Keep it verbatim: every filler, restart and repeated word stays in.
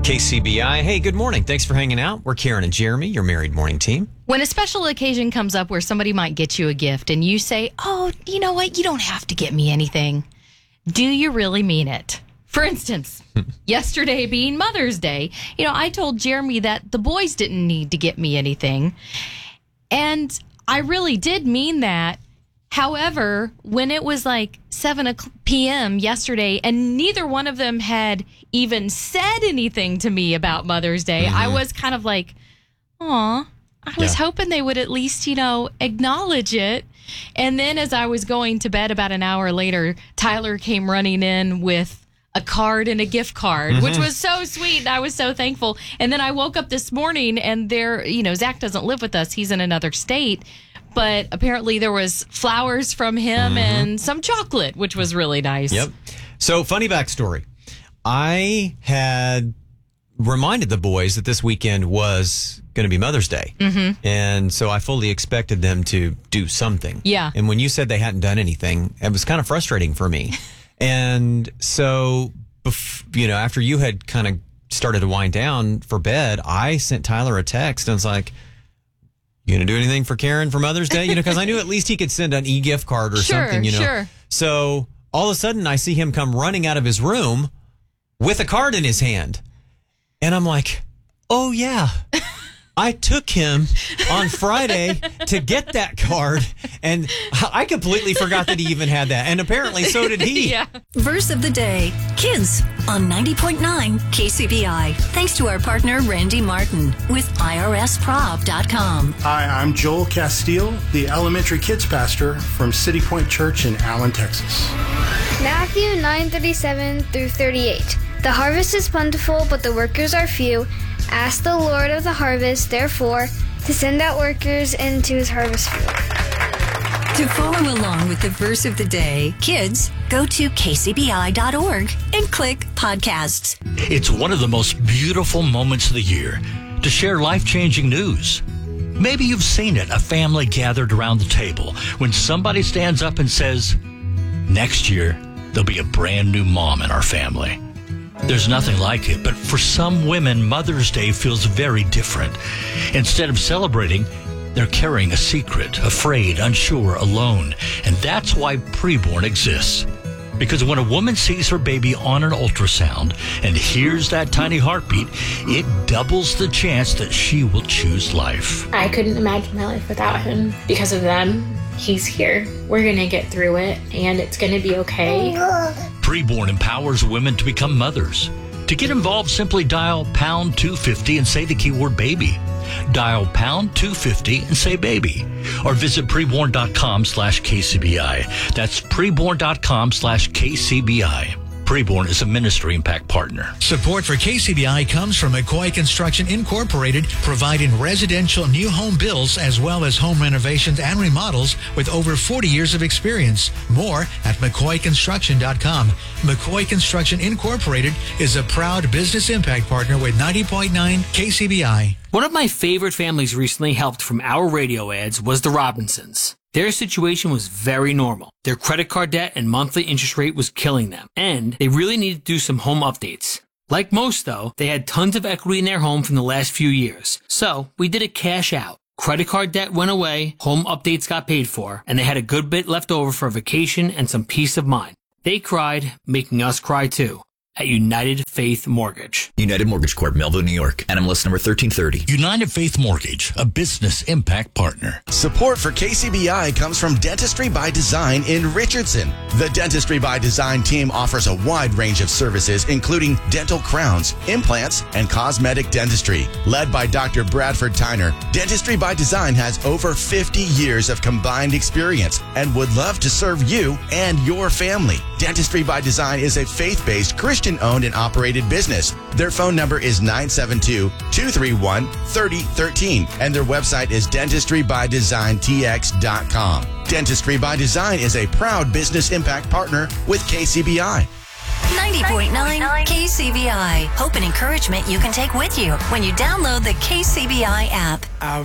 K C B I. Hey, good morning. Thanks for hanging out. We're Karen and Jeremy, your married morning team. When a special occasion comes up where somebody might get you a gift and you say, oh, you know what? You don't have to get me anything. Do you really mean it? For instance, yesterday being Mother's Day, you know, I told Jeremy that the boys didn't need to get me anything. And I really did mean that. However, when it was like seven p.m. yesterday and neither one of them had even said anything to me about Mother's Day, mm-hmm. I was kind of like, aw, I was yeah. hoping they would at least, you know, acknowledge it. And then as I was going to bed about an hour later, Tyler came running in with a card and a gift card, mm-hmm. which was so sweet. And I was so thankful. And then I woke up this morning and there, you know, Zach doesn't live with us. He's in another state. But apparently there was flowers from him mm-hmm. and some chocolate, which was really nice. Yep. So, funny backstory. I had reminded the boys that this weekend was going to be Mother's Day. Mm-hmm. And so I fully expected them to do something. Yeah. And when you said they hadn't done anything, it was kind of frustrating for me. And so, you know, after you had kind of started to wind down for bed, I sent Tyler a text and was like, you going to do anything for Karen for Mother's Day? You know, because I knew at least he could send an e-gift card or sure, something, you know. Sure. So all of a sudden I see him come running out of his room with a card in his hand. And I'm like, oh, yeah. I took him on Friday to get that card, and I completely forgot that he even had that. And apparently so did he. Yeah. Verse of the day, kids on ninety point nine K C B I. Thanks to our partner, Randy Martin with I R S prob dot com. Hi, I'm Joel Castile, the elementary kids pastor from City Point Church in Allen, Texas. Matthew nine thirty-seven through thirty-eight. The harvest is plentiful, but the workers are few. Ask the Lord of the harvest, therefore, to send out workers into his harvest field. To follow along with the verse of the day, kids, go to K C B I dot org and click podcasts. It's one of the most beautiful moments of the year to share life-changing news. Maybe you've seen it, a family gathered around the table when somebody stands up and says, next year, there'll be a brand new mom in our family. There's nothing like it, but for some women, Mother's Day feels very different. Instead of celebrating, they're carrying a secret, afraid, unsure, alone. And that's why Preborn exists. Because when a woman sees her baby on an ultrasound and hears that tiny heartbeat, it doubles the chance that she will choose life. I couldn't imagine my life without him. Because of them, he's here. We're going to get through it, and it's going to be okay. Preborn empowers women to become mothers. To get involved, simply dial pound two fifty and say the keyword baby. Dial pound two fifty and say baby. Or visit preborn.com slash KCBI. That's preborn.com slash KCBI. Preborn is a Ministry Impact partner. Support for K C B I comes from McCoy Construction Incorporated, providing residential new home builds as well as home renovations and remodels with over forty years of experience. More at McCoy Construction dot com. McCoy Construction Incorporated is a proud Business Impact partner with ninety point nine K C B I. One of my favorite families recently helped from our radio ads was the Robinsons. Their situation was very normal. Their credit card debt and monthly interest rate was killing them, and they really needed to do some home updates. Like most, though, they had tons of equity in their home from the last few years. So we did a cash out. Credit card debt went away, home updates got paid for, and they had a good bit left over for a vacation and some peace of mind. They cried, making us cry too. At United Faith Mortgage. United Mortgage Corp, Melville, New York. N M L S number thirteen thirty. United Faith Mortgage, a Business Impact partner. Support for K C B I comes from Dentistry by Design in Richardson. The Dentistry by Design team offers a wide range of services, including dental crowns, implants, and cosmetic dentistry. Led by Doctor Bradford Tyner, Dentistry by Design has over fifty years of combined experience and would love to serve you and your family. Dentistry by Design is a faith-based, Christian-owned and operated business. Their phone number is nine seven two, two three one, three zero one three, and their website is dentistry by design t x dot com. Dentistry by Design is a proud Business Impact partner with K C B I. ninety point nine K C B I. Hope and encouragement you can take with you when you download the K C B I app.